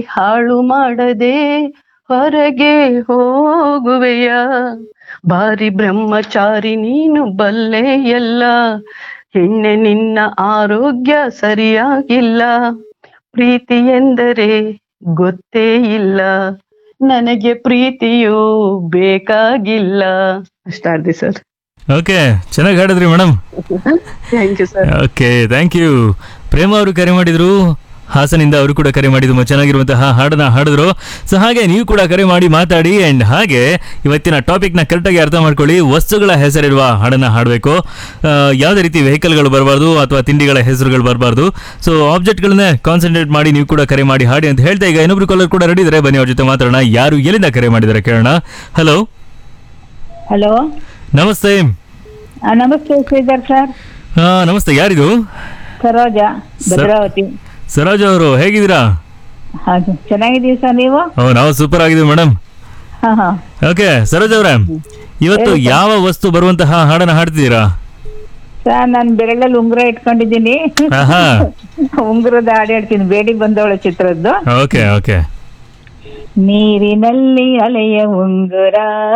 ಹಾಳು ಮಾಡದೆ ಹೊರಗೆ ಹೋಗುವೆಯ. ಬಾರಿ ಬ್ರಹ್ಮಚಾರಿ ನೀನು ಬಲ್ಲೆ ಎಲ್ಲ, ಹೆಣ್ಣೆ ನಿನ್ನ ಆರೋಗ್ಯ ಸರಿಯಾಗಿಲ್ಲ. ಪ್ರೀತಿ ಎಂದರೆ ಗೊತ್ತೇ ಇಲ್ಲ, ನನಗೆ ಪ್ರೀತಿಯೂ ಬೇಕಾಗಿಲ್ಲ. ಅಷ್ಟಾರ್ದಿ ಸರ್. ಓಕೆ, ಚೆನ್ನಾಗಿ ಹಾಡಿದ್ರಿ madam. Thank you sir. Okay, thank you. ಪ್ರೇಮ ಅವರು ಕರೆ ಮಾಡಿದ್ರು, ಹಾಸನಿಂದ ಅವರು ಕೂಡ ಕರೆ ಮಾಡಿ ತುಂಬ ಚೆನ್ನಾಗಿರುವಂತಹ ಹಾಡನ್ನ ಹಾಡಿದ್ರು. ಸೊ ಹಾಗೆ ನೀವು ಕೂಡ ಕರೆ ಮಾಡಿ ಮಾತಾಡಿ. ಆ್ಯಂಡ್ ಹಾಗೆ ಇವತ್ತಿನ ಟಾಪಿಕ್ನ ಕರೆಕ್ಟಾಗಿ ಅರ್ಥ ಮಾಡ್ಕೊಳ್ಳಿ. ವಸ್ತುಗಳ ಹೆಸರಿರುವ ಹಾಡನ್ನು ಹಾಡಬೇಕು. ಯಾವುದೇ ರೀತಿ ವೆಹಿಕಲ್ಗಳು ಬರಬಾರ್ದು ಅಥವಾ ತಿಂಡಿಗಳ ಹೆಸರುಗಳು ಬರಬಾರ್ದು. ಸೊ ಆಬ್ಜೆಕ್ಟ್ಗಳನ್ನೇ ಕಾನ್ಸಂಟ್ರೇಟ್ ಮಾಡಿ ನೀವು ಕೂಡ ಕರೆ ಮಾಡಿ ಹಾಡಿ ಅಂತ ಹೇಳ್ತಾ, ಈಗ ಇನ್ನೊಬ್ರು ಕಾಲರ್ ಕೂಡ ರೆಡಿ ಇದ್ದಾರೆ. ಬನ್ನಿ ಅವ್ರ ಜೊತೆ ಮಾತಾಡೋಣ. ಯಾರು ಎಲ್ಲಿಂದ ಕರೆ ಮಾಡಿದ್ದಾರೆ ಕೇಳೋಣ. ಹಲೋ ಹಲೋ, ನಮಸ್ತೆ. ನಮಸ್ತೆ ಶ್ರೀಧರ್ ಸರ್. ನಮಸ್ತೆ, ಯಾರಿದು? ಸರೋಜಾ, ಭದ್ರಾವತಿ. ಸರೋಜ್ ಅವರು ಹೇಗಿದ್ದೀರಾ? ಚೆನ್ನಾಗಿದ್ದೀವಿ ಸರ್, ನೀವು? ನಾವು ಸೂಪರ್ ಆಗಿದ್ದೀವಿ ಮೇಡಮ್. ಹಾ. ಓಕೆ ಸರೋಜ್ ಅವರೇ, ಇವತ್ತು ಯಾವ ವಸ್ತು ಬರುವಂತಹ ಹಾಡನ್ನ ಹಾಡ್ತಿದ್ದೀರಾ? ಸರ್, ನಾನು ಬೆರಳಲ್ಲಿ ಉಂಗುರ ಇಟ್ಕೊಂಡಿದ್ದೀನಿ. ಆಹಾ. ಉಂಗುರದ ಹಾಡು ಹೇಳ್ತೀನಿ, ಬೇಡಿ ಬಂದವಳ ಚಿತ್ರದ್ದು. Okay okay. ನೀರಿನಲ್ಲಿ ಅಲೆಯ ಉಂಗುರ,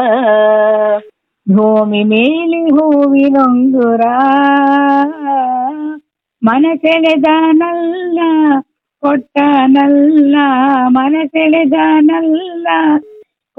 ಭೂಮಿ ಮೇಲೆ ಹೂವಿನೊಂಗುರ, ಮನಸೆಳೆದನಲ್ಲ ಕೊಟ್ಟನಲ್ಲ, ಮನಸೆಳೆದನಲ್ಲ